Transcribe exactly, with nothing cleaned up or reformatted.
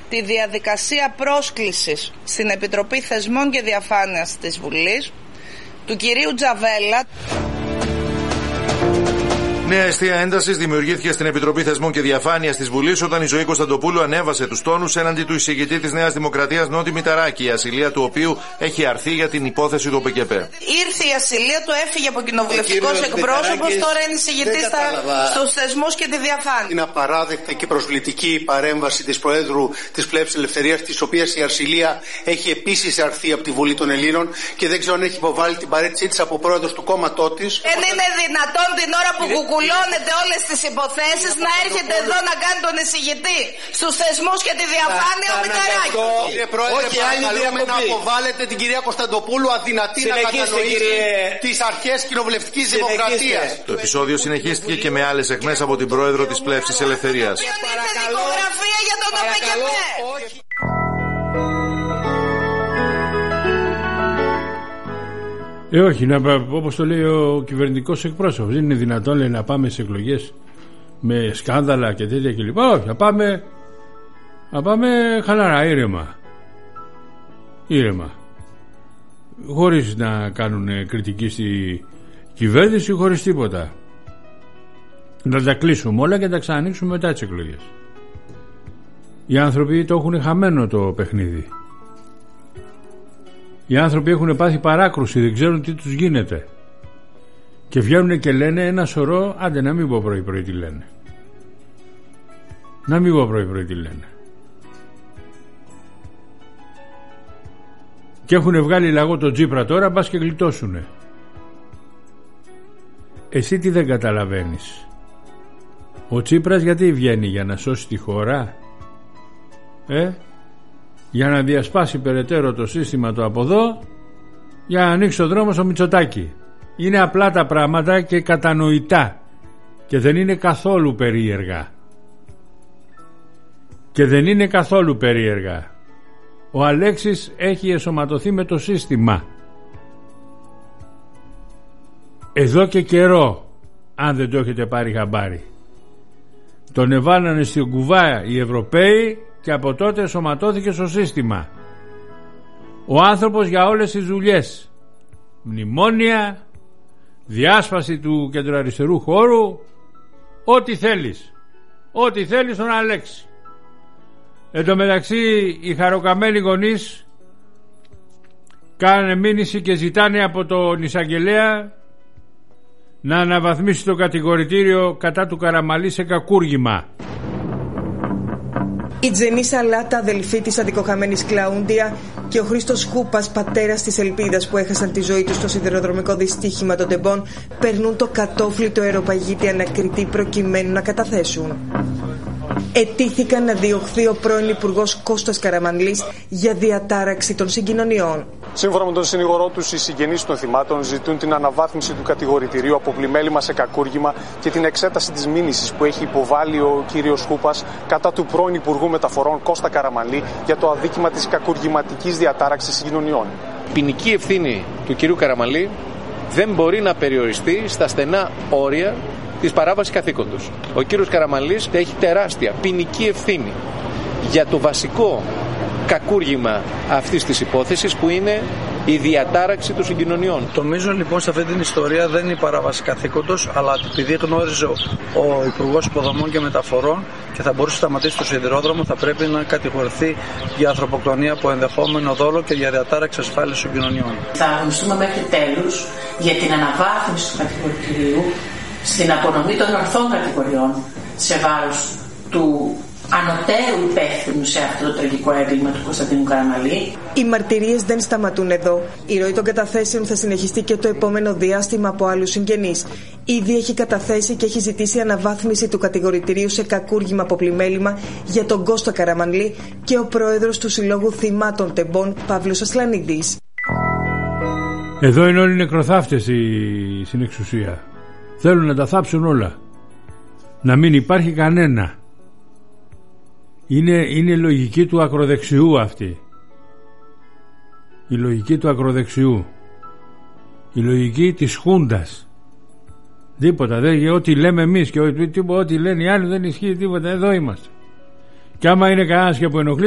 τη διαδικασία πρόσκλησης στην Επιτροπή Θεσμών και Διαφάνειας της Βουλής του κυρίου Τζαβέλα. Νέα αιστεία έντασης δημιουργήθηκε στην Επιτροπή Θεσμών και Διαφάνειας της Βουλής όταν η Ζωή Κωνσταντοπούλου ανέβασε τους τόνους έναντι του εισηγητή της Νέας Δημοκρατίας Νότι Μηταράκη, η ασυλία του οποίου έχει αρθεί για την υπόθεση του ΠΚΠ. Ήρθε η ασυλία του, έφυγε από κοινοβουλευτικός εκπρόσωπος, τώρα είναι εισηγητής στους θεσμούς και τη διαφάνεια. Είναι απαράδεκτα και προσβλητική η παρέμβαση της Προέδρου της Πλεύσης Ελευθερίας, της οποίας η ασυλία έχει επίσης αρθεί από τη Βουλή των Ελλήνων και δεν ξέρω αν έχει υποβάλει την παρέτησή της από πρόεδρος του κόμματό της. Δεν είναι δυνατόν την ώρα που κουκουλώνετε όλες τις υποθέσεις να έρχεται εδώ να κάνει τον εισηγητή στους θεσμούς και τη διαφάνεια ο Μηταράκης. Κύριε Πρόεδρε, παρακαλούμε να αποβάλλετε την κυρία Κωνσταντοπούλου αδυνατή να κατανοήσει τις αρχές κοινοβουλευτικής δημοκρατίας. Το επεισόδιο συνεχίστηκε και με άλλες αιχμές από την Πρόεδρο της Πλεύσης Ελευθερίας. Δικογραφία για τον ΟΠΚΠ. Ε, όχι, να, όπως το λέει ο κυβερνητικός εκπρόσωπος, δεν είναι δυνατόν, λέει, να πάμε σε εκλογές με σκάνδαλα και τέτοια κλπ. Όχι, να πάμε, να πάμε χαλαρά, ήρεμα. Ήρεμα. Χωρίς να κάνουν κριτική στη κυβέρνηση, χωρίς τίποτα. Να τα κλείσουμε όλα και να τα ξανανοίξουμε μετά τις εκλογές. Οι άνθρωποι το έχουν χαμένο το παιχνίδι. Οι άνθρωποι έχουν πάθει παράκρουση, δεν ξέρουν τι τους γίνεται. Και βγαίνουν και λένε ένα σωρό, άντε να μην πω πρωί πρωί τι λένε. Να μην πω πρωί πρωί τι λένε. Και έχουν βγάλει λαγό το Τσίπρα τώρα, μπας και γλιτώσουνε. Εσύ τι δεν καταλαβαίνεις? Ο Τσίπρας γιατί βγαίνει? Για να σώσει τη χώρα? Ε? Για να διασπάσει περαιτέρω το σύστημα το από εδώ, για να ανοίξει ο δρόμο στο Μητσοτάκη. Είναι απλά τα πράγματα και κατανοητά και δεν είναι καθόλου περίεργα. Και δεν είναι καθόλου περίεργα. Ο Αλέξης έχει εσωματωθεί με το σύστημα εδώ και καιρό, αν δεν το έχετε πάρει χαμπάρι. Τον εβάλανε στην κουβά οι Ευρωπαίοι και από τότε εσωματώθηκε στο σύστημα. Ο άνθρωπος για όλες τις δουλειές, μνημόνια, διάσπαση του κεντροαριστερού χώρου, ό,τι θέλεις, ό,τι θέλεις τον Αλέξη. Εν τω μεταξύ οι χαροκαμένοι γονείς κάνανε μήνυση και ζητάνε από τον εισαγγελέα να αναβαθμίσει το κατηγορητήριο κατά του Καραμανλή σε κακούργημα. Η Τζενή Σαλάτα, αδελφή της αδικοχαμένης Κλαούντια, και ο Χρήστος Χούπας, πατέρας της Ελπίδας που έχασαν τη ζωή τους στο σιδηροδρομικό δυστύχημα των Τεμπών, περνούν το κατόφλι του αεροπαγίτη ανακριτή προκειμένου να καταθέσουν. Ετήθηκαν να διωχθεί ο πρώην Υπουργός Κώστας Καραμανλής για διατάραξη των συγκοινωνιών. Σύμφωνα με τον συνηγορό τους, οι συγγενείς των θυμάτων ζητούν την αναβάθμιση του κατηγορητηρίου από πλημέλημα σε κακούργημα και την εξέταση της μήνυσης που έχει υποβάλει ο κύριος Χούπας κατά του πρώην Υπουργού Μεταφορών Κώστα Καραμανλή για το αδίκημα της κακουργηματικής διατάραξης συγκοινωνιών. Ποινική ευθύνη του κυρίου Καραμανλή δεν μπορεί να περιοριστεί στα στενά όρια της παράβασης καθήκοντος. Ο κύριος Καραμανλής έχει τεράστια ποινική ευθύνη για το βασικό κακούργημα αυτής της υπόθεσης που είναι η διατάραξη των συγκοινωνιών. Το μείζον λοιπόν σε αυτή την ιστορία δεν είναι η παράβαση καθήκοντος, αλλά επειδή γνώριζε ο, ο Υπουργός Υποδομών και Μεταφορών και θα μπορούσε να σταματήσει το σιδηρόδρομο, θα πρέπει να κατηγορηθεί για ανθρωποκτονία από ενδεχόμενο δόλο και για διατάραξη ασφάλειας συγκοινωνιών. Θα αγωνιστούμε μέχρι τέλους για την αναβάθμιση του κατηγορητηρίου, στην απονομή των ορθών κατηγοριών σε βάρος του ανωτέρου υπεύθυνου σε αυτό το τραγικό έγκλημα του Κωνσταντίνου Καραμανλή. Οι μαρτυρίες δεν σταματούν εδώ. Η ροή των καταθέσεων θα συνεχιστεί και το επόμενο διάστημα από άλλους συγγενείς. Ήδη έχει καταθέσει και έχει ζητήσει αναβάθμιση του κατηγορητηρίου σε κακούργημα από πλημέλημα για τον Κώστα Καραμανλή και ο πρόεδρος του Συλλόγου Θυμάτων Τεμπών, Παύλος Ασλανίδης. Εδώ είναι όλοι νεκροθάφτες στην εξουσία. Θέλουν να τα θάψουν όλα. Να μην υπάρχει κανένα. Είναι, είναι λογική του ακροδεξιού αυτή. Η λογική του ακροδεξιού. Η λογική της χούντας. Τίποτα. Δεν, ό,τι λέμε εμείς και ό,τι, ό,τι λένε οι άλλοι δεν ισχύει τίποτα. Εδώ είμαστε. Και άμα είναι κανένας και που ενοχλεί,